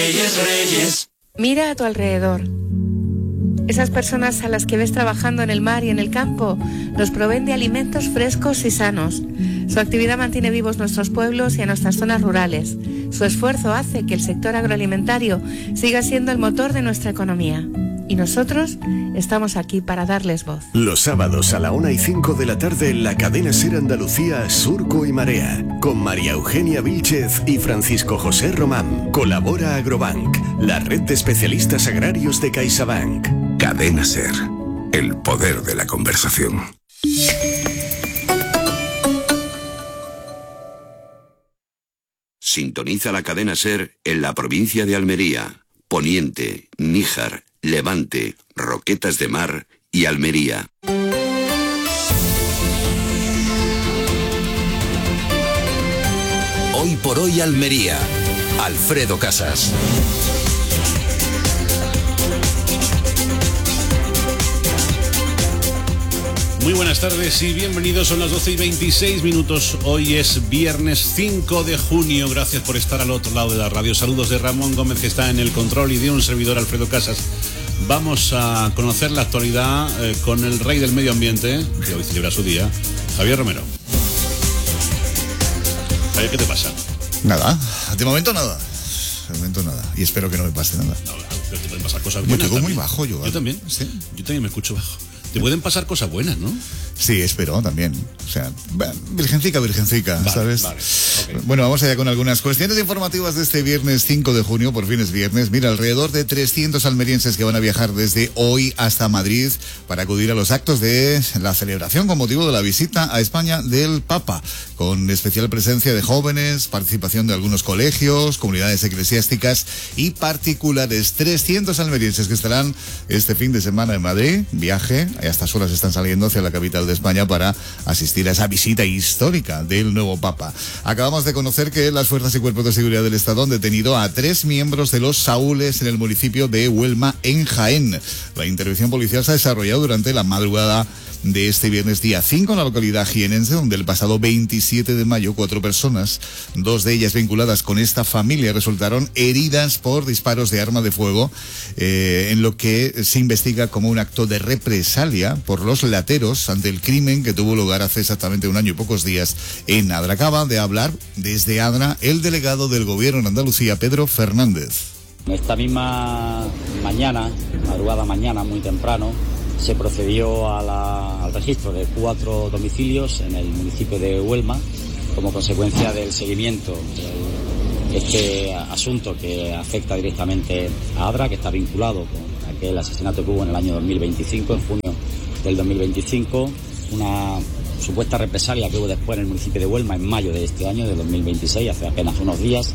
Reyes, Reyes. Mira a tu alrededor. Esas personas a las que ves trabajando en el mar y en el campo nos proveen de alimentos frescos y sanos. Su actividad mantiene vivos nuestros pueblos y a nuestras zonas rurales. Su esfuerzo hace que el sector agroalimentario siga siendo el motor de nuestra economía. Y nosotros estamos aquí para darles voz. Los sábados a la 1:05 de la tarde en la cadena SER Andalucía, Surco y Marea, con María Eugenia Vílchez y Francisco José Román. Colabora Agrobank, la red de especialistas agrarios de CaixaBank. Cadena SER, el poder de la conversación. Sintoniza la cadena SER en la provincia de Almería, Poniente, Níjar, Levante, Roquetas de Mar y Almería. Hoy por hoy Almería. Alfredo Casas. Muy buenas tardes y bienvenidos, son las 12:26. Hoy es viernes 5 de junio. Gracias por estar al otro lado de la radio. Saludos de Ramón Gómez, que está en el control, y de un servidor, Alfredo Casas. Vamos a conocer la actualidad con el rey del medio ambiente, que hoy celebra su día, Javier Romero. Javier, ¿qué te pasa? Nada, de momento nada. Y espero que no me pase nada. No, pero te pueden pasar cosas buenas. Me tengo muy bajo yo. Yo también. ¿Sí? Yo también me escucho bajo. Te pueden pasar cosas buenas, ¿no? Sí, espero también. O sea, virgencica, vale, ¿sabes? Vale, okay. Bueno, vamos allá con algunas cuestiones informativas de este viernes 5 de junio. Por fin es viernes. Mira, alrededor de 300 almerienses que van a viajar desde hoy hasta Madrid para acudir a los actos de la celebración con motivo de la visita a España del Papa, con especial presencia de jóvenes, participación de algunos colegios, comunidades eclesiásticas y particulares. 300 almerienses que estarán este fin de semana en Madrid. Viaje, a estas horas están saliendo hacia la capital de España para asistir a esa visita histórica del nuevo Papa. Acabamos de conocer que las fuerzas y cuerpos de seguridad del Estado han detenido a 3 miembros de los Saúles en el municipio de Huelma, en Jaén. La intervención policial se ha desarrollado durante la madrugada de este viernes día 5 en la localidad jienense, donde el pasado 27 de mayo 4 personas, 2 de ellas vinculadas con esta familia, resultaron heridas por disparos de arma de fuego, en lo que se investiga como un acto de represalia por los lateros ante el crimen que tuvo lugar hace exactamente 1 año y pocos días en Adra. Acaba de hablar desde Adra el delegado del Gobierno en Andalucía, Pedro Fernández. Esta misma madrugada mañana, muy temprano, se procedió al registro de 4 domicilios en el municipio de Huelma como consecuencia del seguimiento de este asunto que afecta directamente a Adra, que está vinculado con aquel asesinato que hubo en el año 2025, en junio del 2025, una supuesta represalia que hubo después en el municipio de Huelma en mayo de este año, de 2026, hace apenas unos días.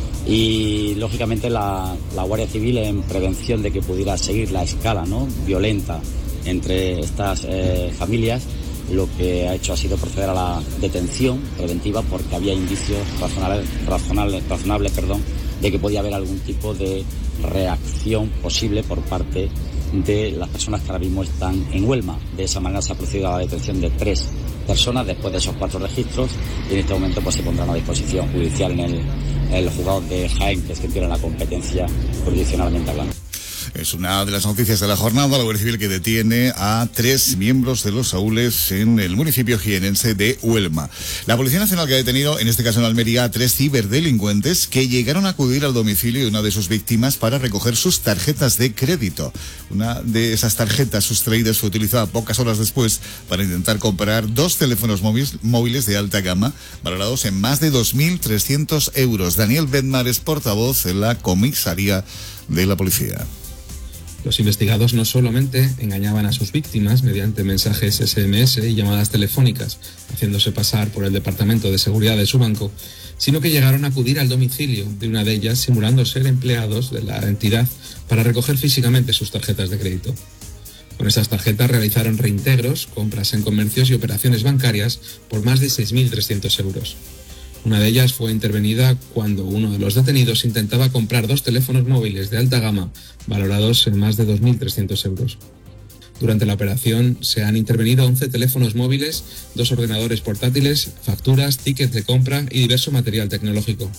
Y lógicamente la Guardia Civil, en prevención de que pudiera seguir la escala, ¿no?, violenta entre estas familias, lo que ha hecho ha sido proceder a la detención preventiva porque había indicios razonables, de que podía haber algún tipo de reacción posible por parte de las personas que ahora mismo están en Huelma. De esa manera se ha procedido a la detención de 3 personas después de esos 4 registros, y en este momento pues se pondrán a disposición judicial en el juzgado de Jaén, que es quien tiene la competencia jurisdiccionalmente hablando. Es una de las noticias de la jornada, la Guardia Civil que detiene a 3 miembros de los Saúles en el municipio jienense de Huelma. La Policía Nacional que ha detenido, en este caso en Almería, a 3 ciberdelincuentes que llegaron a acudir al domicilio de una de sus víctimas para recoger sus tarjetas de crédito. Una de esas tarjetas sustraídas fue utilizada pocas horas después para intentar comprar 2 teléfonos móviles de alta gama, valorados en más de 2.300 euros. Daniel Bedmar es portavoz en la comisaría de la policía. Los investigados no solamente engañaban a sus víctimas mediante mensajes SMS y llamadas telefónicas, haciéndose pasar por el Departamento de Seguridad de su banco, sino que llegaron a acudir al domicilio de una de ellas simulando ser empleados de la entidad para recoger físicamente sus tarjetas de crédito. Con esas tarjetas realizaron reintegros, compras en comercios y operaciones bancarias por más de 6.300 euros. Una de ellas fue intervenida cuando uno de los detenidos intentaba comprar 2 teléfonos móviles de alta gama, valorados en más de 2.300 euros. Durante la operación se han intervenido 11 teléfonos móviles, 2 ordenadores portátiles, facturas, tickets de compra y diverso material tecnológico.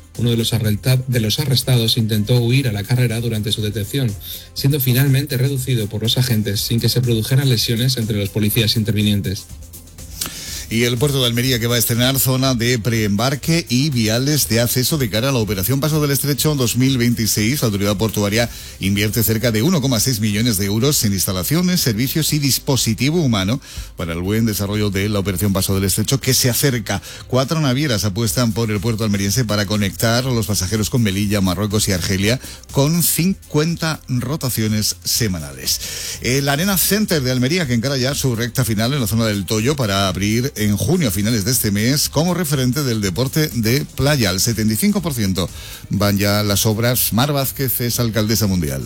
Uno de los arrestados intentó huir a la carrera durante su detención, siendo finalmente reducido por los agentes sin que se produjeran lesiones entre los policías intervinientes. Y el puerto de Almería, que va a estrenar zona de preembarque y viales de acceso de cara a la operación Paso del Estrecho 2026. La autoridad portuaria invierte cerca de 1,6 millones de euros en instalaciones, servicios y dispositivo humano para el buen desarrollo de la operación Paso del Estrecho, que se acerca. 4 navieras apuestan por el puerto almeriense para conectar a los pasajeros con Melilla, Marruecos y Argelia, con 50 rotaciones semanales. El Arena Center de Almería, que encara ya su recta final en la zona del Toyo para abrir en junio, a finales de este mes, como referente del deporte de playa. Al 75% van ya las obras. Mar Vázquez es alcaldesa mundial.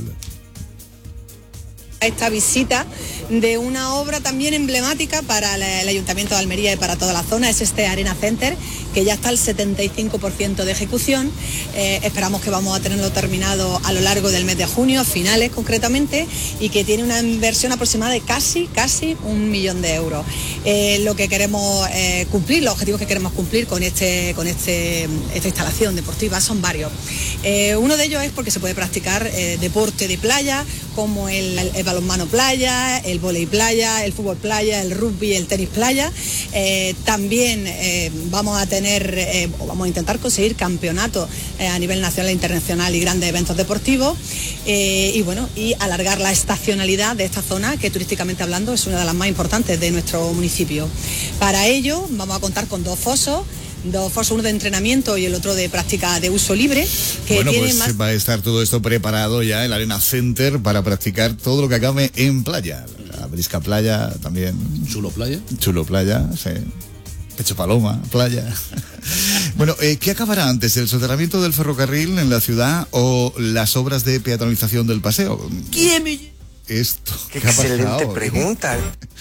Esta visita de una obra también emblemática para el Ayuntamiento de Almería y para toda la zona es este Arena Center, que ya está al 75% de ejecución. Esperamos que vamos a tenerlo terminado a lo largo del mes de junio, a finales concretamente, y que tiene una inversión aproximada de casi 1 millón de euros. Lo que queremos cumplir, los objetivos que queremos cumplir con esta instalación deportiva son varios. Uno de ellos es porque se puede practicar deporte de playa, como el balonmano playa, el vóley playa, el fútbol playa, el rugby, el tenis playa. También vamos a intentar conseguir campeonatos a nivel nacional e internacional y grandes eventos deportivos, y alargar la estacionalidad de esta zona, que turísticamente hablando es una de las más importantes de nuestro municipio. Para ello vamos a contar con dos fosos, uno de entrenamiento y el otro de práctica de uso libre. Va a estar todo esto preparado ya, el Arena Center, para practicar todo lo que acabe en playa. La Brisca Playa también. Chulo Playa. Chulo Playa, sí. Pecho Paloma, playa. Bueno, ¿qué acabará antes? ¿El soterramiento del ferrocarril en la ciudad o las obras de peatonalización del paseo? Esto. ¡Qué excelente pregunta!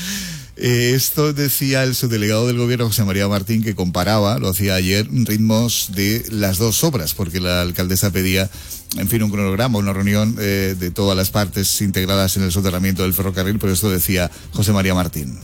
Esto decía el subdelegado del gobierno, José María Martín, que comparaba, lo hacía ayer, ritmos de las dos obras, porque la alcaldesa pedía, en fin, un cronograma, una reunión de todas las partes integradas en el soterramiento del ferrocarril, pero esto decía José María Martín.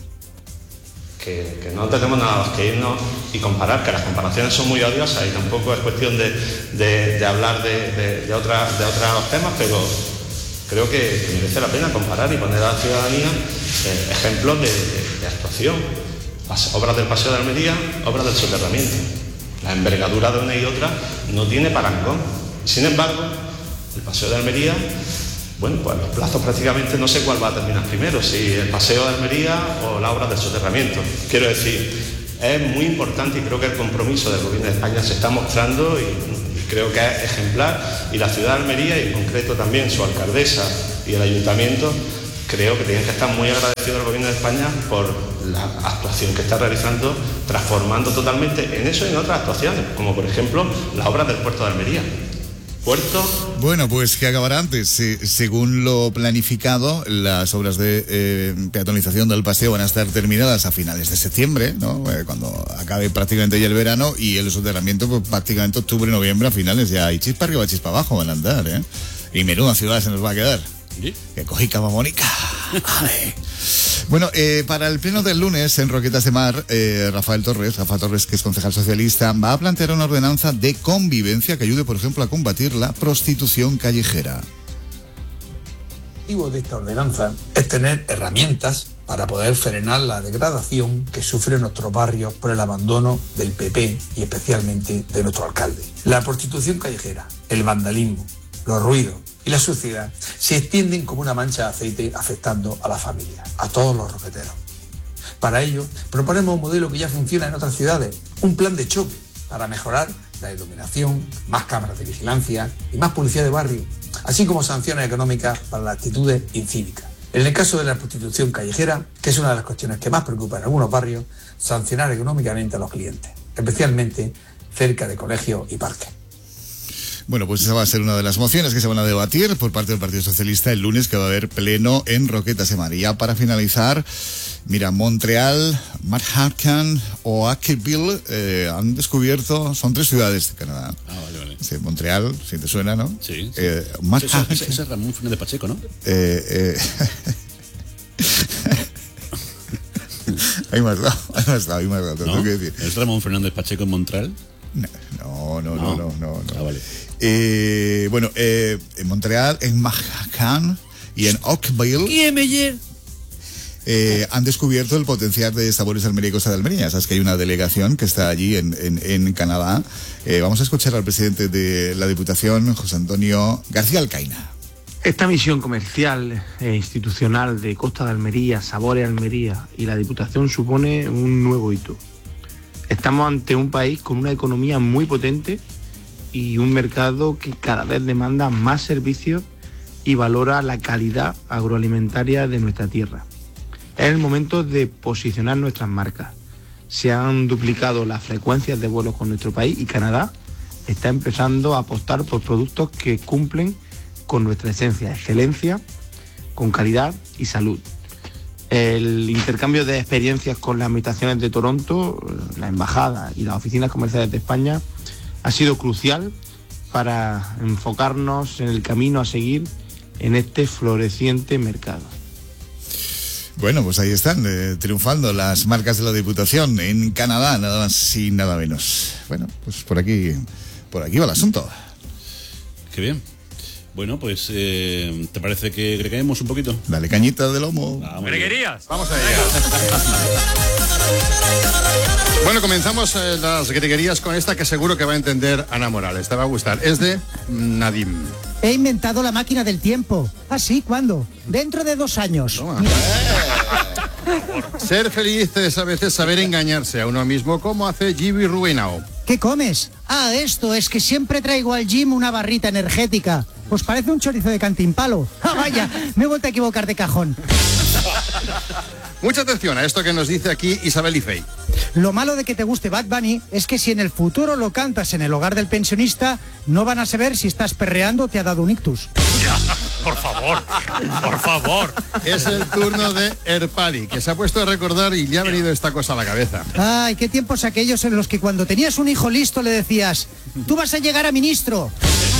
Que no tenemos nada más que irnos y comparar, que las comparaciones son muy odiosas y tampoco es cuestión de hablar de otros temas, pero creo que merece la pena comparar y poner a la ciudadanía ejemplos de actuación. Las obras del Paseo de Almería, obras del soterramiento. La envergadura de una y otra no tiene parangón. Sin embargo, el Paseo de Almería, bueno, pues los plazos prácticamente no sé cuál va a terminar primero, si el Paseo de Almería o la obra del soterramiento. Quiero decir, es muy importante y creo que el compromiso del Gobierno de España se está mostrando y creo que es ejemplar, y la ciudad de Almería y en concreto también su alcaldesa y el ayuntamiento creo que tienen que estar muy agradecidos al Gobierno de España por la actuación que está realizando, transformando totalmente en eso y en otras actuaciones, como por ejemplo las obras del puerto de Almería. Bueno, pues que acabará antes. Según lo planificado, las obras de peatonalización del paseo van a estar terminadas a finales de septiembre, ¿no? Cuando acabe prácticamente ya el verano, y el soterramiento pues, prácticamente octubre, noviembre, a finales ya. Y chispa arriba, chispa abajo van a andar, ¿eh? Y menuda ciudad se nos va a quedar. ¿Sí? Que cojica, mamónica. Bueno, para el pleno del lunes en Roquetas de Mar, Rafa Torres, que es concejal socialista, va a plantear una ordenanza de convivencia que ayude, por ejemplo, a combatir la prostitución callejera. El objetivo de esta ordenanza es tener herramientas para poder frenar la degradación que sufren nuestros barrios por el abandono del PP y especialmente de nuestro alcalde. La prostitución callejera, el vandalismo, los ruidos y la suciedad se extienden como una mancha de aceite afectando a la familia, a todos los roqueteros. Para ello, proponemos un modelo que ya funciona en otras ciudades, un plan de choque para mejorar la iluminación, más cámaras de vigilancia y más policía de barrio, así como sanciones económicas para las actitudes incívicas. En el caso de la prostitución callejera, que es una de las cuestiones que más preocupa en algunos barrios, sancionar económicamente a los clientes, especialmente cerca de colegios y parques. Bueno, pues esa va a ser una de las mociones que se van a debatir por parte del Partido Socialista el lunes, que va a haber pleno en Roquetas de Mar. Y ya para finalizar, mira, Montreal, Manhattan o Ackerville han descubierto, son 3 ciudades de Canadá. Ah, vale. Sí, Montreal, si te suena, ¿no? Sí. Manhattan. Ese es Ramón Fernández Pacheco, ¿no? Ahí me has dado, tengo que decir. ¿Es Ramón Fernández Pacheco en Montreal? No, No. Ah, vale. Bueno, en Montreal, en Manhattan y en Oakville han descubierto el potencial de Sabores Almería y Costa de Almería. Sabes que hay una delegación que está allí en Canadá. Vamos a escuchar al presidente de la Diputación, José Antonio García Alcaina. Esta misión comercial e institucional de Costa de Almería, Sabores Almería y la Diputación supone un nuevo hito. Estamos ante un país con una economía muy potente y un mercado que cada vez demanda más servicios y valora la calidad agroalimentaria de nuestra tierra. Es el momento de posicionar nuestras marcas. Se han duplicado las frecuencias de vuelos con nuestro país y Canadá está empezando a apostar por productos que cumplen con nuestra esencia, excelencia, con calidad y salud. El intercambio de experiencias con las administraciones de Toronto, la embajada y las oficinas comerciales de España ha sido crucial para enfocarnos en el camino a seguir en este floreciente mercado. Bueno, pues ahí están, triunfando las marcas de la Diputación en Canadá, nada más y nada menos. Bueno, pues por aquí va el asunto. Qué bien. Bueno, pues, ¿te parece que greguemos un poquito? Dale cañita de lomo. ¡Greguerías! Vamos a ella. Bueno, comenzamos las greguerías con esta que seguro que va a entender Ana Morales. Te va a gustar. Es de Nadim. He inventado la máquina del tiempo. ¿Ah, sí? ¿Cuándo? Dentro de 2 años. Ser feliz es a veces saber engañarse a uno mismo, como hace Gibi Ruinao. ¿Qué comes? Ah, esto es que siempre traigo al gym una barrita energética. Pues parece un chorizo de Cantimpalo. ¡Ah, vaya! Me he vuelto a equivocar de cajón. Mucha atención a esto que nos dice aquí Isabel Ifei. Lo malo de que te guste Bad Bunny es que si en el futuro lo cantas en el hogar del pensionista, no van a saber si estás perreando o te ha dado un ictus. Ya, por favor. Es el turno de Erpali, que se ha puesto a recordar y le ha venido esta cosa a la cabeza. Ay, qué tiempos aquellos en los que cuando tenías un hijo listo le decías, tú vas a llegar a ministro.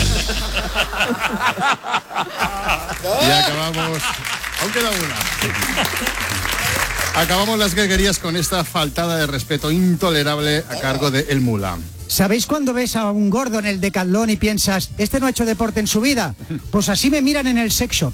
Y acabamos, aún queda una. Acabamos las greguerías con esta faltada de respeto intolerable a cargo de El Mula. ¿Sabéis cuando ves a un gordo en el Decathlon y piensas, este no ha hecho deporte en su vida? Pues así me miran en el sex shop.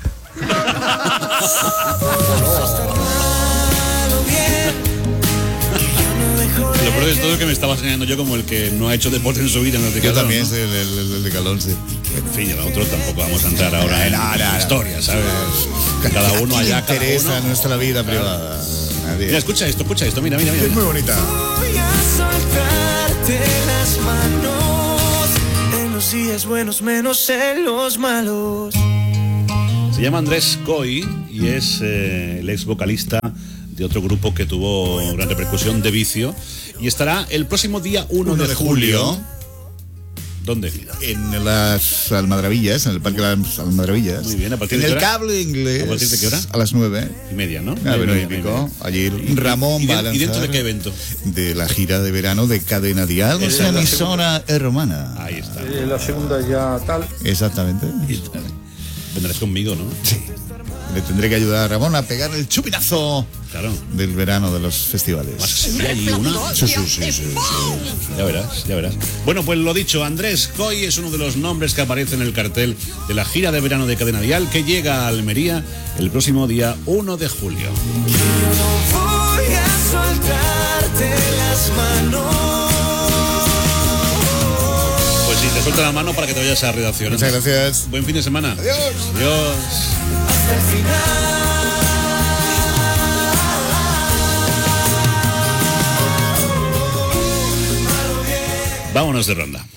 Lo peor de todo es que me estaba señalando yo como el que no ha hecho deporte en su vida. En el Yo también soy el Decathlon, sí. En fin, a nosotros tampoco vamos a entrar ahora en historia, ¿sabes? Cada uno allá, cada uno. Interesa nuestra vida privada. Nadie. Mira, escucha esto, mira. Es muy bonita. Voy a soltarte las manos en los días buenos menos en los malos. Se llama Andrés Coy y es el ex vocalista de otro grupo que tuvo gran repercusión, de Vicio, y estará el próximo día 1 de julio. ¿Dónde? En las Almadrabillas, en el Parque de las Almadrabillas. Muy bien, ¿a partir en de qué el hora? Cable Inglés. ¿A partir de qué hora? A las 9:30, ¿no? 9:30. Allí Ramón va a lanzar. ¿Y dentro de qué evento? De la gira de verano de Cadena Dial, o sea, emisora hermana. Ahí está. La segunda ya tal. Exactamente. Vendrás conmigo, ¿no? Sí. Le tendré que ayudar a Ramón a pegar el chupinazo del verano de los festivales. ¿Sí hay una? Sí. Ya verás. Bueno, pues lo dicho, Andrés Coy es uno de los nombres que aparece en el cartel de la gira de verano de Cadena Dial, que llega a Almería el próximo día 1 de julio. Yo no voy a soltarte las manos. Pues sí, te suelta la mano para que te vayas a la redacción. Muchas gracias. Buen fin de semana. Adiós. Hasta el final. Vámonos de ronda.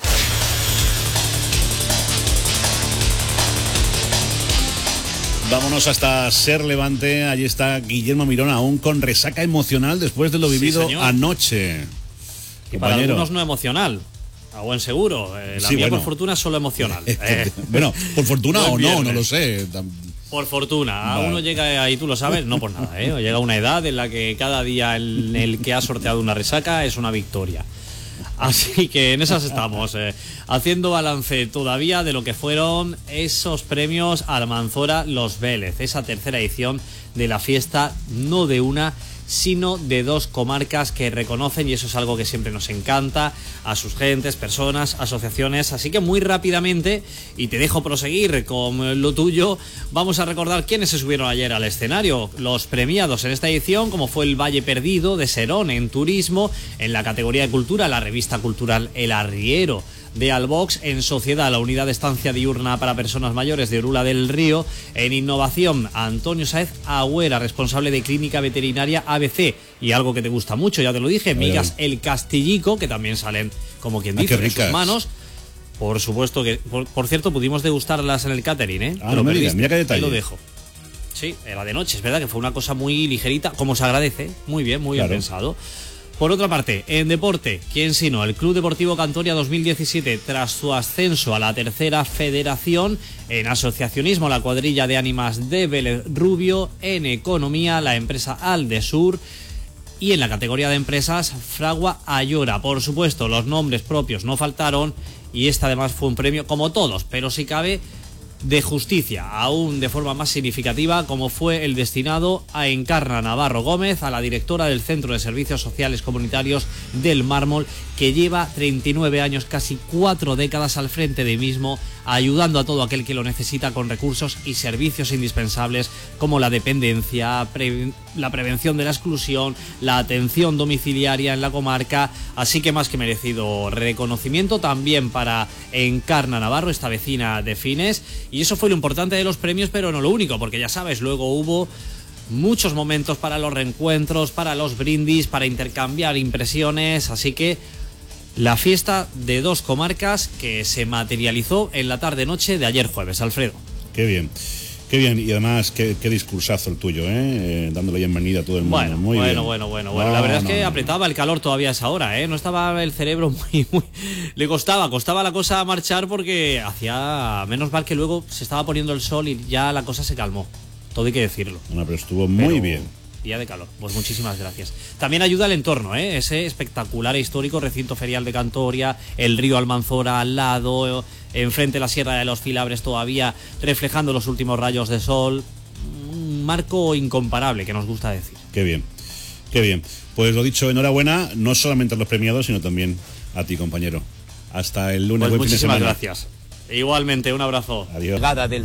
Vámonos hasta Ser Levante. Allí está Guillermo Mirón, aún con resaca emocional después de lo vivido anoche. Y para algunos no emocional. A buen seguro. La mía, por fortuna, solo emocional. Bueno, por fortuna o no lo sé. Por fortuna. A uno llega ahí, tú lo sabes, no por nada. Llega a una edad en la que cada día en el que ha sorteado una resaca es una victoria. Así que en esas estamos, haciendo balance todavía de lo que fueron esos premios Almanzora Los Vélez, esa tercera edición de la fiesta, no de una, sino de 2 comarcas que reconocen, y eso es algo que siempre nos encanta, a sus gentes, personas, asociaciones. Así que muy rápidamente, y te dejo proseguir con lo tuyo, vamos a recordar quiénes se subieron ayer al escenario. Los premiados en esta edición, como fue el Valle Perdido de Serón en turismo, en la categoría de cultura, la revista cultural El Arriero de Albox, en sociedad, la unidad de estancia diurna para personas mayores de Orula del Río, en innovación, Antonio Sáez Agüera, responsable de clínica veterinaria ABC, y algo que te gusta mucho, ya te lo dije, migas El Castillico, que también salen, como quien dice, de sus manos. Por supuesto que, por cierto, pudimos degustarlas en el catering, ¿eh? No me digas, mira qué detalle. Ahí lo dejo. Sí, era de noche, es verdad que fue una cosa muy ligerita, como se agradece, muy bien pensado. Por otra parte, en deporte, ¿quién sino? El Club Deportivo Cantoria 2017, tras su ascenso a la tercera federación. En asociacionismo, la cuadrilla de ánimas de Vélez Rubio. En economía, la empresa Aldesur. Y en la categoría de empresas, Fragua Ayora. Por supuesto, los nombres propios no faltaron, y este además fue un premio, como todos, pero si cabe, de justicia, aún de forma más significativa, como fue el destinado a Encarna Navarro Gómez, a la directora del Centro de Servicios Sociales Comunitarios del Mármol, que lleva 39 años, casi 4 décadas al frente de mismo, ayudando a todo aquel que lo necesita con recursos y servicios indispensables como la dependencia, la prevención de la exclusión, la atención domiciliaria en la comarca. Así que más que merecido reconocimiento también para Encarna Navarro, esta vecina de Fines. Y eso fue lo importante de los premios, pero no lo único, porque ya sabes, luego hubo muchos momentos para los reencuentros, para los brindis, para intercambiar impresiones. Así que la fiesta de 2 comarcas que se materializó en la tarde-noche de ayer jueves, Alfredo. Qué bien, y además qué discursazo el tuyo, dándole bienvenida a todo el mundo. Bueno. La verdad es que apretaba el calor todavía a esa hora, no estaba el cerebro muy... Le costaba la cosa marchar, porque hacía, menos mal que luego se estaba poniendo el sol y ya la cosa se calmó, todo hay que decirlo. No, pero estuvo muy bien. Día de calor, pues muchísimas gracias. También ayuda el entorno, ese espectacular e histórico recinto ferial de Cantoria, el río Almanzora al lado, enfrente la Sierra de los Filabres todavía reflejando los últimos rayos de sol. Un marco incomparable, que nos gusta decir. Qué bien. Pues lo dicho, enhorabuena, no solamente a los premiados, sino también a ti, compañero. Hasta el lunes. Pues muchísimas gracias. Igualmente, un abrazo. Adiós.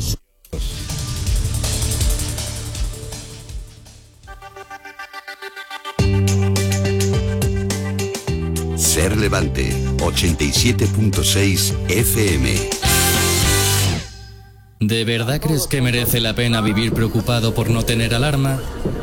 Ser Levante, 87.6 FM. ¿De verdad crees que merece la pena vivir preocupado por no tener alarma?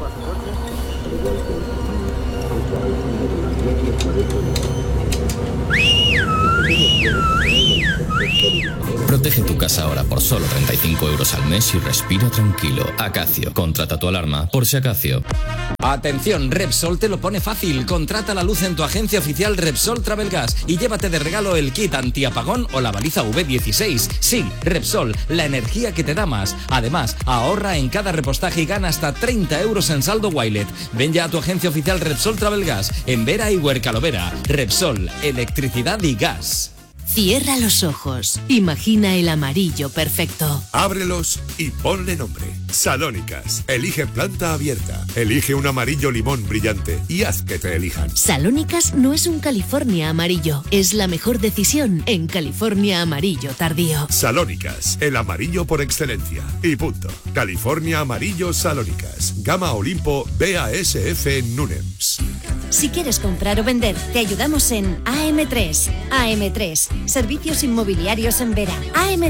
Protege tu casa ahora por solo 35 euros al mes y respira tranquilo. Acacio, contrata tu alarma por si Acacio. Atención, Repsol te lo pone fácil. Contrata la luz en tu agencia oficial Repsol Travelgas y llévate de regalo el kit antiapagón o la baliza V16. Sí, Repsol, la energía que te da más. Además, ahorra en cada repostaje y gana hasta 30 euros en saldo Wilet. Ven ya a tu agencia oficial Repsol Travelgas en Vera y Huercalovera. Repsol, electricidad y gas. Cierra los ojos. Imagina el amarillo perfecto. Ábrelos y ponle nombre. Salónicas. Elige planta abierta. Elige un amarillo limón brillante y haz que te elijan. Salónicas no es un California amarillo. Es la mejor decisión en California amarillo tardío. Salónicas. El amarillo por excelencia. Y punto. California amarillo Salónicas. Gama Olimpo BASF Nunems. Si quieres comprar o vender, te ayudamos en AM3. AM3. Servicios inmobiliarios en Vera.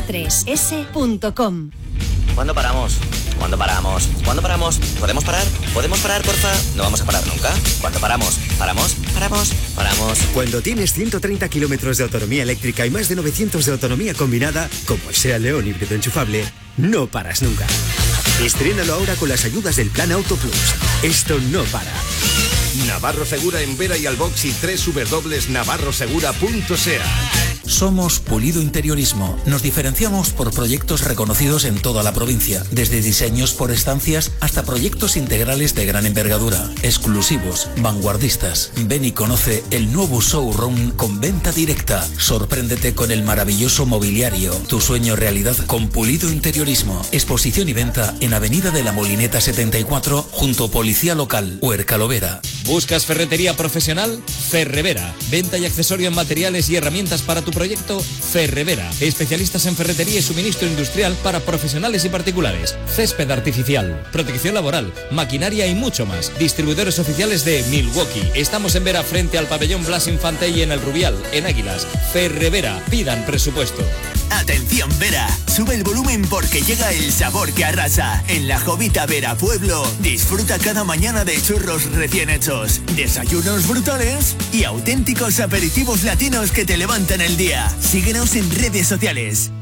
am3s.com. ¿Cuándo paramos? ¿Cuándo paramos? ¿Cuándo paramos? ¿Podemos parar? ¿Podemos parar, porfa? No vamos a parar nunca. ¿Cuándo paramos? ¿Paramos? ¿Paramos? ¿Paramos? Cuando tienes 130 kilómetros de autonomía eléctrica y más de 900 de autonomía combinada, como el SEAT León híbrido enchufable, no paras nunca. Estrénalo ahora con las ayudas del Plan Auto Plus. Esto no para. Navarro Segura en Vera y Albox y www.navarrosegura.sea. Somos Pulido Interiorismo. Nos diferenciamos por proyectos reconocidos en toda la provincia, desde diseños por estancias hasta proyectos integrales de gran envergadura, exclusivos, vanguardistas. Ven y conoce el nuevo showroom con venta directa. Sorpréndete con el maravilloso mobiliario. Tu sueño realidad con Pulido Interiorismo. Exposición y venta en Avenida de la Molineta 74 junto Policía Local, Huercalovera. Vera. ¿Buscas ferretería profesional? Ferrevera. Venta y accesorio en materiales y herramientas para tu proyecto. Ferrevera. Especialistas en ferretería y suministro industrial para profesionales y particulares. Césped artificial, protección laboral, maquinaria y mucho más. Distribuidores oficiales de Milwaukee. Estamos en Vera frente al pabellón Blas Infante y en el Rubial, en Águilas. Ferrevera. Pidan presupuesto. Atención Vera, sube el volumen porque llega el sabor que arrasa. En la Jovita Vera Pueblo, disfruta cada mañana de churros recién hechos, desayunos brutales y auténticos aperitivos latinos que te levantan el día. Síguenos en redes sociales.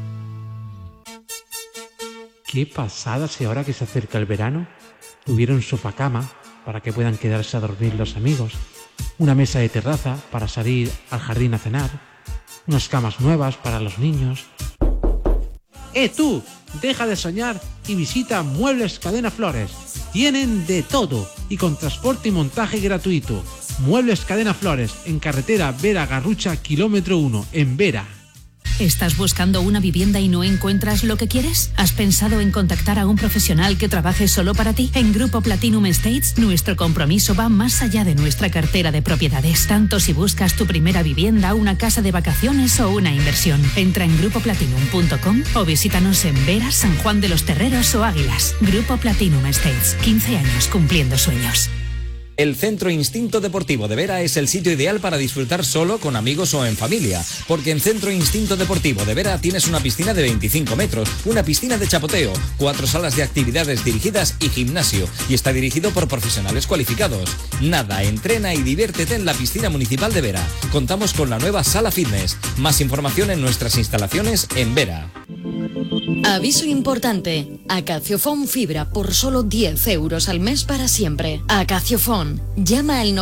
Qué pasada si ahora que se acerca el verano tuviera un sofá-cama para que puedan quedarse a dormir los amigos, una mesa de terraza para salir al jardín a cenar, unas camas nuevas para los niños. Tú! Deja de soñar y visita Muebles Cadena Flores. Tienen de todo y con transporte y montaje gratuito. Muebles Cadena Flores, en carretera Vera-Garrucha, kilómetro 1, en Vera. ¿Estás buscando una vivienda y no encuentras lo que quieres? ¿Has pensado en contactar a un profesional que trabaje solo para ti? En Grupo Platinum Estates, nuestro compromiso va más allá de nuestra cartera de propiedades. Tanto si buscas tu primera vivienda, una casa de vacaciones o una inversión. Entra en grupoplatinum.com o visítanos en Vera, San Juan de los Terreros o Águilas. Grupo Platinum Estates, 15 años cumpliendo sueños. El Centro Instinto Deportivo de Vera es el sitio ideal para disfrutar solo, con amigos o en familia, porque en Centro Instinto Deportivo de Vera tienes una piscina de 25 metros, una piscina de chapoteo, 4 salas de actividades dirigidas y gimnasio, y está dirigido por profesionales cualificados. Nada, entrena y diviértete en la piscina municipal de Vera. Contamos con la nueva sala fitness. Más información en nuestras instalaciones en Vera. Aviso importante. Acaciofón Fibra por solo 10 euros al mes para siempre. Acaciofón. Llama al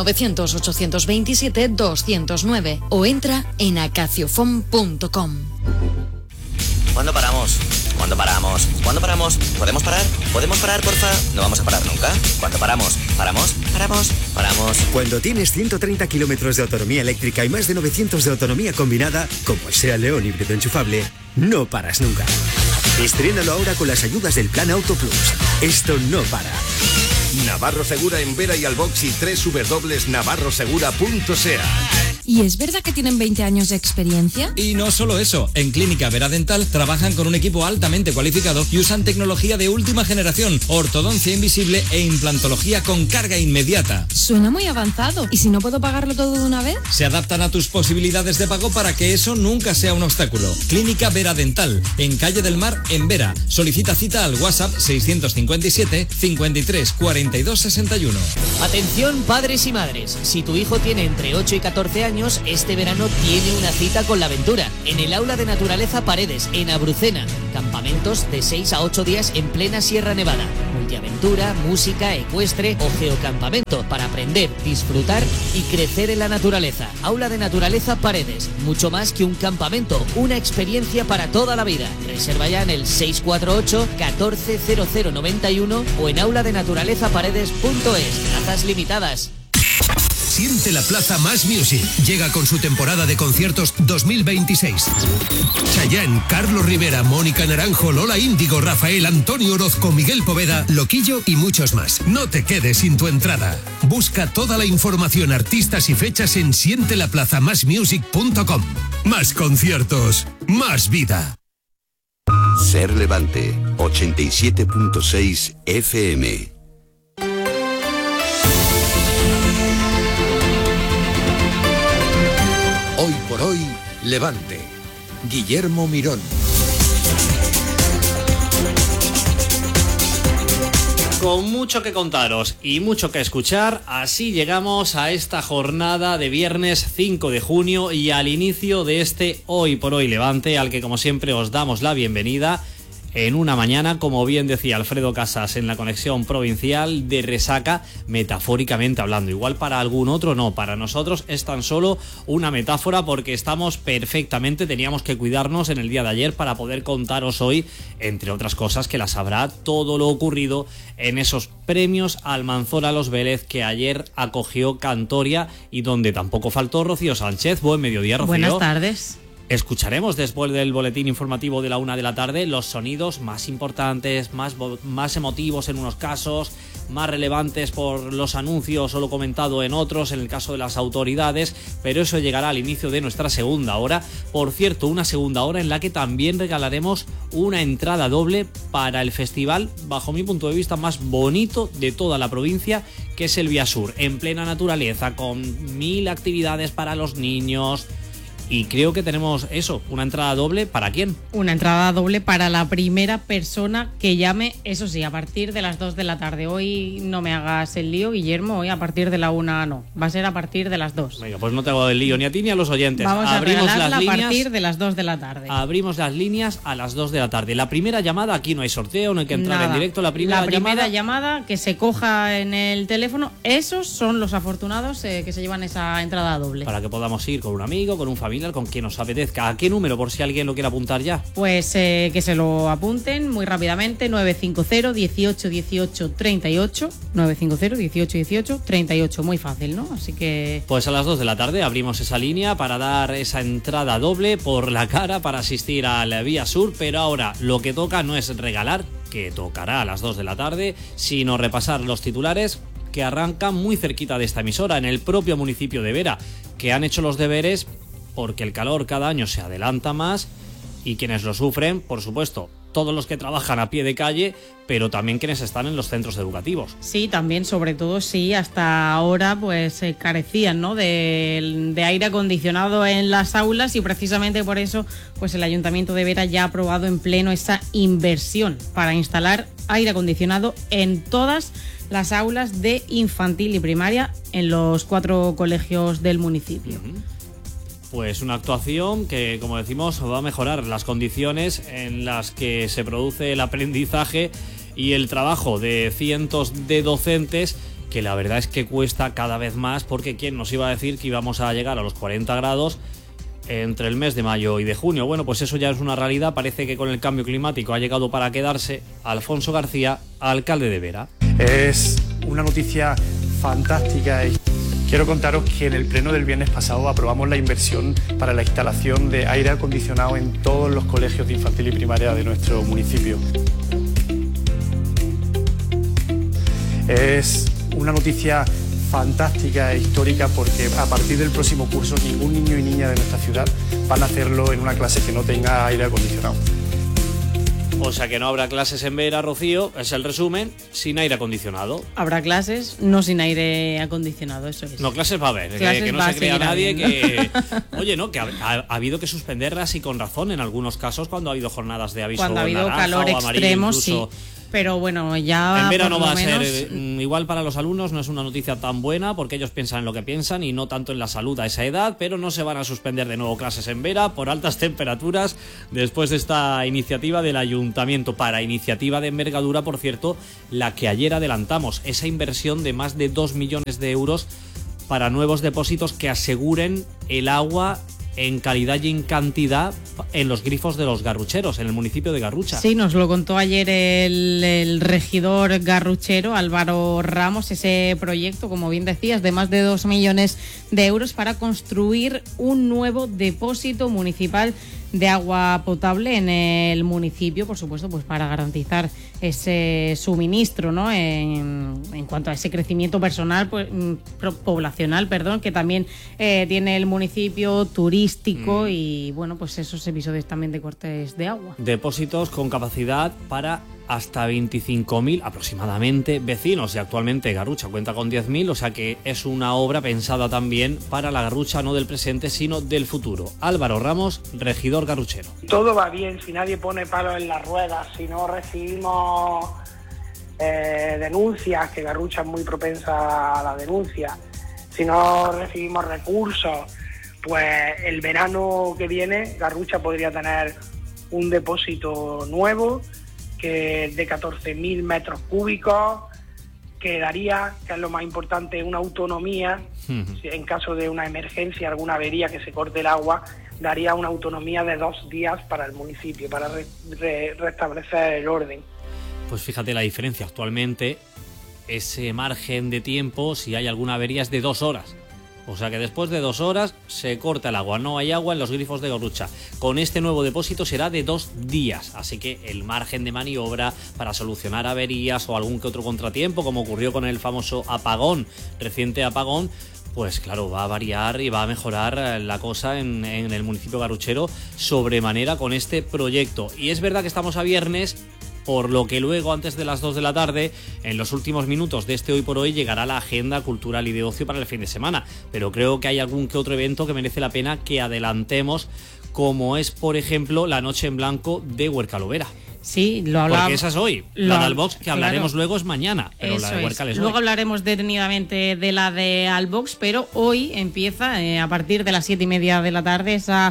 900-827-209 o entra en acaciofón.com. ¿Cuándo paramos? ¿Cuándo paramos? ¿Cuándo paramos? ¿Podemos parar? ¿Podemos parar, porfa? No vamos a parar nunca. ¿Cuándo paramos? ¿Paramos? ¿Paramos? ¿Paramos? Cuando tienes 130 kilómetros de autonomía eléctrica y más de 900 de autonomía combinada, como el SEAT León híbrido enchufable, no paras nunca. Estrénalo ahora con las ayudas del Plan Auto Plus. Esto no para. Navarro Segura en Vera y Albox y www.navarrosegura.sea. ¿Y es verdad que tienen 20 años de experiencia? Y no solo eso, en Clínica Vera Dental trabajan con un equipo altamente cualificado y usan tecnología de última generación, ortodoncia invisible e implantología con carga inmediata. Suena muy avanzado. ¿Y si no puedo pagarlo todo de una vez? Se adaptan a tus posibilidades de pago para que eso nunca sea un obstáculo. Clínica Vera Dental, en Calle del Mar, en Vera. Solicita cita al WhatsApp 657 53 42 61. Atención padres y madres, si tu hijo tiene entre 8 y 14 años, este verano tiene una cita con la aventura en el Aula de Naturaleza Paredes, en Abrucena. Campamentos de 6 a 8 días en plena Sierra Nevada. Multiaventura, música, ecuestre o geocampamento para aprender, disfrutar y crecer en la naturaleza. Aula de Naturaleza Paredes, mucho más que un campamento, una experiencia para toda la vida. Reserva ya en el 648 14 0091 o en auladenaturalezaparedes.es. Plazas limitadas. Siente la Plaza Más Music. Llega con su temporada de conciertos 2026. Chayanne, Carlos Rivera, Mónica Naranjo, Lola Índigo, Rafael, Antonio Orozco, Miguel Poveda, Loquillo y muchos más. No te quedes sin tu entrada. Busca toda la información, artistas y fechas en sientelaplazamasmusic.com. Más conciertos, más vida. Ser Levante, 87.6 FM. Hoy por hoy, Levante. Guillermo Mirón. Con mucho que contaros y mucho que escuchar, así llegamos a esta jornada de viernes 5 de junio y al inicio de este Hoy por Hoy Levante, al que como siempre os damos la bienvenida en una mañana, como bien decía Alfredo Casas en la conexión provincial, de resaca, metafóricamente hablando. Igual para algún otro no, para nosotros es tan solo una metáfora porque estamos perfectamente, teníamos que cuidarnos en el día de ayer para poder contaros hoy, entre otras cosas, que las habrá todo lo ocurrido en esos premios Almanzora Los Vélez que ayer acogió Cantoria y donde tampoco faltó Rocío Sánchez. Buen mediodía, Rocío. Buenas tardes. Escucharemos después del boletín informativo de la 1 de la tarde los sonidos más importantes, más emotivos en unos casos, más relevantes por los anuncios o lo comentado en otros, en el caso de las autoridades, pero eso llegará al inicio de nuestra segunda hora. Por cierto, una segunda hora en la que también regalaremos una entrada doble para el festival, bajo mi punto de vista, más bonito de toda la provincia, que es el Biasur, en plena naturaleza, con 1000 actividades para los niños. Y creo que tenemos eso, una entrada doble, ¿para quién? Una entrada doble para la primera persona que llame, eso sí, a partir de las 2 de la tarde. Hoy no me hagas el lío, Guillermo, hoy a partir de la 1 no, va a ser a partir de las 2. Venga, pues no te hago el lío ni a ti ni a los oyentes. Vamos a regalarla a partir de las 2 de la tarde. Abrimos las líneas a las 2 de la tarde. La primera llamada, aquí no hay sorteo, no hay que entrar en directo. La primera llamada que se coja en el teléfono, esos son los afortunados que se llevan esa entrada doble. Para que podamos ir con un amigo, con un familiar, con quien nos apetezca. ¿A qué número, por si alguien lo quiere apuntar ya? Pues que se lo apunten muy rápidamente, 950 18 18 38, 950 18 18 38, muy fácil, ¿no? Así que... Pues a las 2 de la tarde abrimos esa línea para dar esa entrada doble por la cara para asistir al Biasur, pero ahora lo que toca no es regalar, que tocará a las 2 de la tarde, sino repasar los titulares que arrancan muy cerquita de esta emisora, en el propio municipio de Vera, que han hecho los deberes porque el calor cada año se adelanta más y quienes lo sufren, por supuesto, todos los que trabajan a pie de calle, pero también quienes están en los centros educativos. Sí, también, sobre todo, sí, hasta ahora pues carecían, ¿no?, de aire acondicionado en las aulas, y precisamente por eso pues el Ayuntamiento de Vera ya ha aprobado en pleno esa inversión para instalar aire acondicionado en todas las aulas de infantil y primaria en los 4 colegios del municipio. Pues una actuación que, como decimos, va a mejorar las condiciones en las que se produce el aprendizaje y el trabajo de cientos de docentes, que la verdad es que cuesta cada vez más, porque ¿quién nos iba a decir que íbamos a llegar a los 40 grados entre el mes de mayo y de junio? Bueno, pues eso ya es una realidad. Parece que con el cambio climático ha llegado para quedarse. Alfonso García, alcalde de Vera. Es una noticia fantástica. Quiero contaros que en el pleno del viernes pasado aprobamos la inversión para la instalación de aire acondicionado en todos los colegios de infantil y primaria de nuestro municipio. Es una noticia fantástica e histórica, porque a partir del próximo curso ningún niño y niña de nuestra ciudad van a hacerlo en una clase que no tenga aire acondicionado. O sea que no habrá clases en Vera, Rocío, es el resumen, sin aire acondicionado. Habrá clases, no sin aire acondicionado, eso es. No, clases va a haber, que no se crea nadie que... Oye, no, que ha habido que suspenderlas, y con razón en algunos casos, cuando ha habido jornadas de aviso naranja, cuando ha habido calor extremo, incluso... sí. Pero bueno, ya... En Vera no va a ser igual para los alumnos, no es una noticia tan buena, porque ellos piensan en lo que piensan y no tanto en la salud a esa edad, pero no se van a suspender de nuevo clases en Vera por altas temperaturas después de esta iniciativa del Ayuntamiento, para iniciativa de envergadura, por cierto, la que ayer adelantamos, esa inversión de más de 2 millones de euros para nuevos depósitos que aseguren el agua en calidad y en cantidad en los grifos de los garrucheros, en el municipio de Garrucha. Sí, nos lo contó ayer el regidor garruchero, Álvaro Ramos, ese proyecto, como bien decías, de más de 2 millones de euros para construir un nuevo depósito municipal de agua potable en el municipio, por supuesto, pues para garantizar ese suministro, ¿no?, en cuanto a ese crecimiento personal, pues, poblacional, perdón, que también tiene el municipio, turístico, y bueno, pues esos episodios también de cortes de agua. Depósitos con capacidad para hasta 25.000 aproximadamente vecinos, y actualmente Garrucha cuenta con 10.000, o sea que es una obra pensada también para la Garrucha no del presente sino del futuro. Álvaro Ramos, regidor garruchero. Todo va bien si nadie pone palos en las ruedas, si no recibimos denuncias, que Garrucha es muy propensa a la denuncia, si no recibimos recursos, pues el verano que viene Garrucha podría tener un depósito nuevo, que es de 14.000 metros cúbicos, que daría, que es lo más importante, una autonomía, en caso de una emergencia, alguna avería, que se corte el agua, daría una autonomía de 2 días para el municipio, para restablecer el orden. Pues fíjate la diferencia, actualmente ese margen de tiempo, si hay alguna avería, es de 2 horas. O sea que después de 2 horas se corta el agua, no hay agua en los grifos de Garrucha. Con este nuevo depósito será de 2 días, así que el margen de maniobra para solucionar averías o algún que otro contratiempo, como ocurrió con el famoso reciente apagón, pues claro, va a variar y va a mejorar la cosa en el municipio garruchero sobremanera con este proyecto. Y es verdad que estamos a viernes, por lo que luego, antes de las 2 de la tarde, en los últimos minutos de este Hoy por Hoy, llegará la agenda cultural y de ocio para el fin de semana. Pero creo que hay algún que otro evento que merece la pena que adelantemos, como es, por ejemplo, la Noche en Blanco de Huercalovera. Sí, lo hablamos. Porque esa es hoy. La de Albox, que hablaremos luego, es mañana. Pero eso, la de Huércal es hoy. Luego hablaremos detenidamente de la de Albox, pero hoy empieza, a partir de las 7:30 de la tarde, esa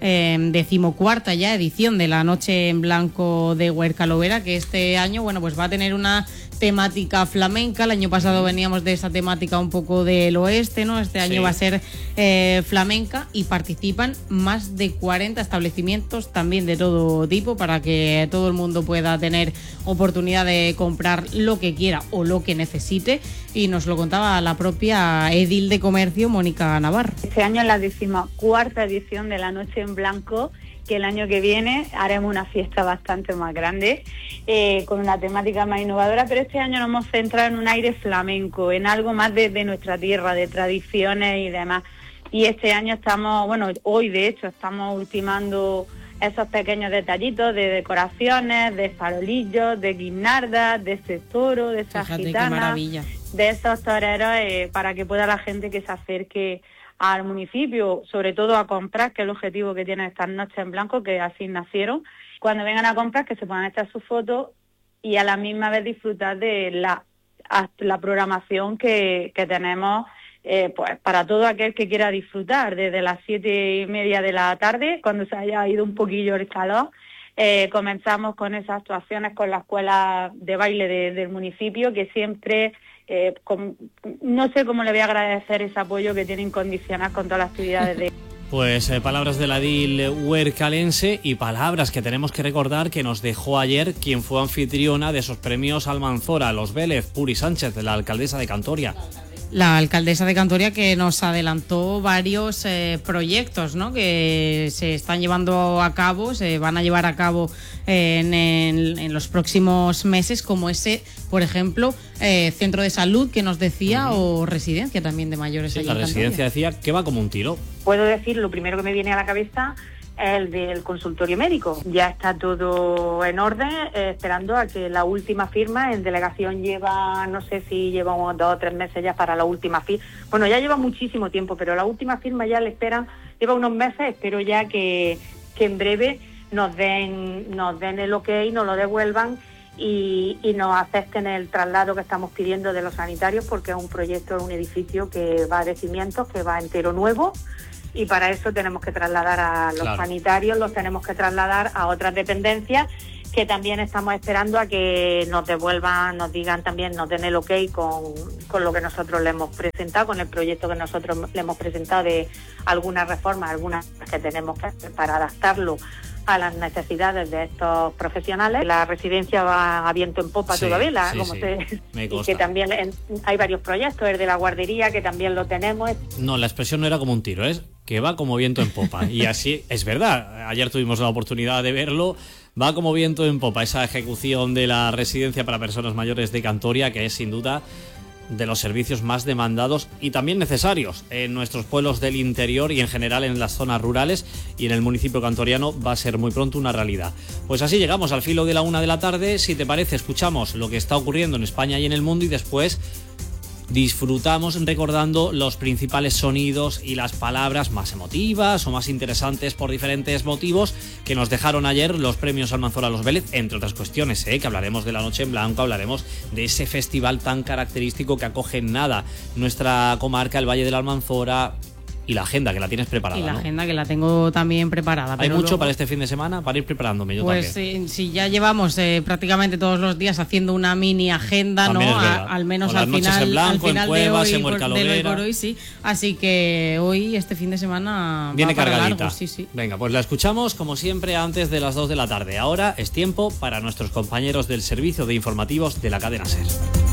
14ª ya edición de la Noche en Blanco de Huercalovera, que este año, bueno, pues va a tener una temática flamenca. El año pasado veníamos de esa temática un poco del oeste, ¿no? Este año va a ser flamenca, y participan más de 40 establecimientos también de todo tipo, para que todo el mundo pueda tener oportunidad de comprar lo que quiera o lo que necesite, y nos lo contaba la propia edil de comercio, Mónica Navarro. Este año es la 14ª edición de la Noche en Blanco, que el año que viene haremos una fiesta bastante más grande, con una temática más innovadora, pero este año nos hemos centrado en un aire flamenco, en algo más de nuestra tierra, de tradiciones y demás. Y este año estamos, bueno, hoy de hecho estamos ultimando esos pequeños detallitos de decoraciones, de farolillos, de guirnaldas, de ese toro, de esas gitanas, de esos toreros, para que pueda la gente que se acerque al municipio, sobre todo a comprar, que es el objetivo que tienen estas Noches en Blanco, que así nacieron. Cuando vengan a comprar, que se puedan echar sus fotos y a la misma vez disfrutar de la programación que tenemos, pues para todo aquel que quiera disfrutar, desde las 7:30 de la tarde, cuando se haya ido un poquillo el calor. Comenzamos con esas actuaciones con la escuela de baile del municipio, que siempre, no sé cómo le voy a agradecer ese apoyo que tiene incondicional con todas las actividades de... Pues palabras de la edil huercalense, y palabras que tenemos que recordar que nos dejó ayer quien fue anfitriona de esos premios Almanzora, los Vélez, Puri Sánchez, de la alcaldesa de Cantoria. La alcaldesa de Cantoria, que nos adelantó varios proyectos, ¿no?, que se están llevando a cabo, se van a llevar a cabo en los próximos meses, como ese, por ejemplo, centro de salud que nos decía, o residencia también de mayores. Sí, la residencia decía que va como un tiro. Puedo decir, lo primero que me viene a la cabeza es el del consultorio médico. Ya está todo en orden, esperando a que la última firma. En delegación lleva, no sé si lleva unos 2 o 3 meses ya para la última firma. Bueno, ya lleva muchísimo tiempo, pero la última firma ya le esperan, lleva unos meses. Espero ya que en breve nos den el ok, nos lo devuelvan y nos acepten el traslado que estamos pidiendo de los sanitarios, porque es un proyecto, un edificio que va de cimientos, que va entero nuevo. Y para eso tenemos que trasladar a los sanitarios, los tenemos que trasladar a otras dependencias, que también estamos esperando a que nos devuelvan, nos digan también, nos den el ok con lo que nosotros le hemos presentado, con el proyecto que nosotros le hemos presentado de algunas reformas, algunas que tenemos que hacer para adaptarlo a las necesidades de estos profesionales. La residencia va a viento en popa todavía, y que también hay varios proyectos, el de la guardería, que también lo tenemos. No, la expresión no era como un tiro, es que va como viento en popa. Y así es verdad, ayer tuvimos la oportunidad de verlo, va como viento en popa esa ejecución de la residencia para personas mayores de Cantoria, que es sin duda de los servicios más demandados y también necesarios en nuestros pueblos del interior y en general en las zonas rurales, y en el municipio cantoriano va a ser muy pronto una realidad. Pues así llegamos al filo de la 1 de la tarde. Si te parece, escuchamos lo que está ocurriendo en España y en el mundo, y después disfrutamos recordando los principales sonidos y las palabras más emotivas o más interesantes por diferentes motivos que nos dejaron ayer los premios Almanzora Los Vélez, entre otras cuestiones, que hablaremos de la Noche en Blanco, hablaremos de ese festival tan característico que acoge en nada nuestra comarca, el Valle del Almanzora, y la agenda, que la tienes preparada. Y la ¿no? agenda, que la tengo también preparada. ¿Hay pero mucho luego, para este fin de semana? Para ir preparándome yo pues, también. Pues si ya llevamos prácticamente todos los días haciendo una mini agenda, también ¿no? Al menos al final, en Blanco, al final en Cuevas, de hoy, en Huercalovera. por hoy, sí. Así que hoy, este fin de semana, viene va para cargadita. largo, sí. Venga, pues la escuchamos como siempre antes de las 2 de la tarde. Ahora es tiempo para nuestros compañeros del servicio de informativos de la cadena SER.